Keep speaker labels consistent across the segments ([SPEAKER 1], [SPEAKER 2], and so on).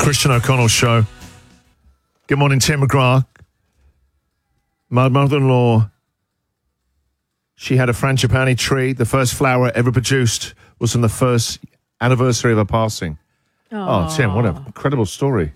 [SPEAKER 1] Christian O'Connell Show. Good morning, Tim McGrath. My mother-in-law, she had a frangipani tree. The first flower ever produced was on the first anniversary of her passing.
[SPEAKER 2] Aww.
[SPEAKER 1] Oh, Tim, what an incredible story.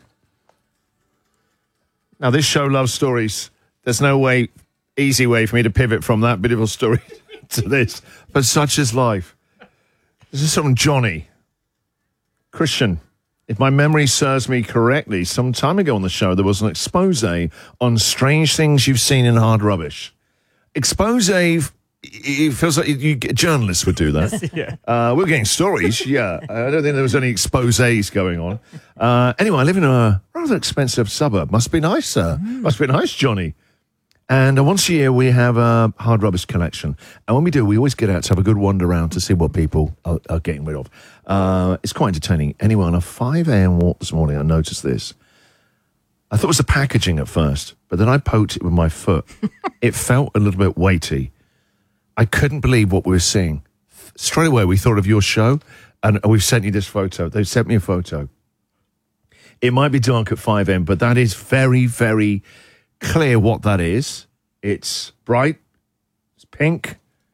[SPEAKER 1] Now, this show loves stories. There's no easy way for me to pivot from that beautiful story to this. But such is life. This is from Johnny. Christian, if my memory serves me correctly, some time ago on the show, there was an expose on strange things you've seen in Hard Rubbish. Expose, it feels like journalists would do that.
[SPEAKER 2] Yeah.
[SPEAKER 1] We're getting stories, yeah. I don't think there was any exposés going on. Anyway, I live in a rather expensive suburb. Must be nice, Must be nice, Johnny. And once a year, we have a Hard Rubbish collection. And when we do, we always get out to have a good wander around to see what people are getting rid of. It's quite entertaining. Anyway, on a 5 a.m. walk this morning, I noticed this. I thought it was the packaging at first, but then I poked it with my foot. It felt a little bit weighty. I couldn't believe what we were seeing. Straight away, we thought of your show, and we've sent you this photo. They sent me a photo. It might be dark at 5 a.m., but that is very, very clear what that is. It's bright, it's pink,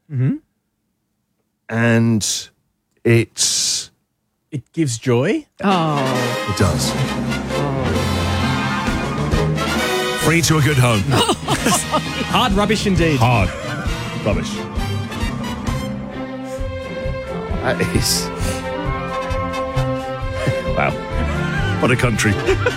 [SPEAKER 1] and it
[SPEAKER 2] gives joy.
[SPEAKER 3] Oh.
[SPEAKER 1] It does. Free to a good home.
[SPEAKER 2] Hard rubbish indeed.
[SPEAKER 1] Hard rubbish. That is... Wow. What a country.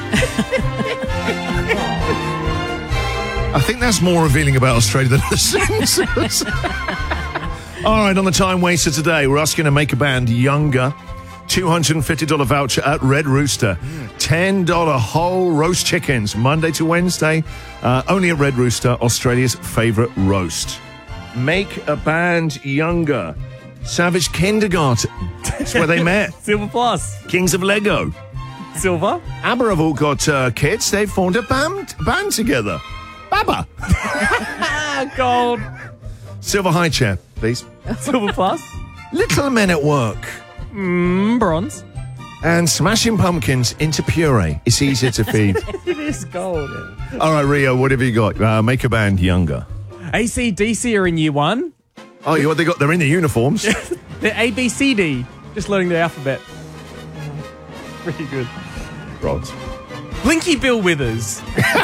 [SPEAKER 1] I think that's more revealing about Australia than the Simpsons. All right, on the time waster today, we're asking to make a band younger. $250 voucher at Red Rooster. $10 whole roast chickens, Monday to Wednesday. Only at Red Rooster, Australia's favourite roast. Make a band younger. Savage Kindergarten. That's where they met.
[SPEAKER 2] Silver Plus.
[SPEAKER 1] Kings of Lego.
[SPEAKER 2] Silver.
[SPEAKER 1] ABBA have all got kids. They've formed a band together. Baba.
[SPEAKER 2] Gold.
[SPEAKER 1] Silver High Chair, please.
[SPEAKER 2] Silver Plus.
[SPEAKER 1] Little Men at Work.
[SPEAKER 2] Bronze.
[SPEAKER 1] And Smashing Pumpkins into puree. It's easier to feed.
[SPEAKER 2] It is gold.
[SPEAKER 1] All right, Rio, what have you got? Make a band younger.
[SPEAKER 2] AC/DC are in year one.
[SPEAKER 1] Oh, you what they got? They're in the uniforms.
[SPEAKER 2] They're ABCD. Just learning the alphabet. Pretty good.
[SPEAKER 1] Rods.
[SPEAKER 2] Blinky Bill Withers.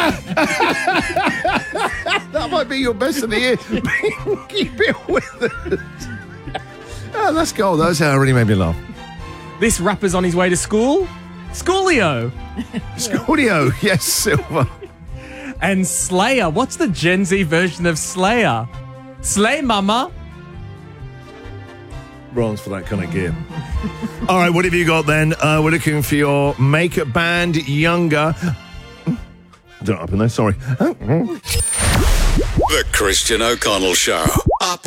[SPEAKER 1] That might be your best of the year. Blinky Bill Withers. Oh, that's gold. That's how it really made me laugh.
[SPEAKER 2] This rapper's on his way to school. Schoolio.
[SPEAKER 1] Schoolio. Yes, Silver.
[SPEAKER 2] And Slayer. What's the Gen Z version of Slayer? Slay Mama.
[SPEAKER 1] Bronze for that kind of gear. All right, what have you got then? We're looking for your make a band younger. Don't up in there, sorry.
[SPEAKER 4] The Christian O'Connell Show. Up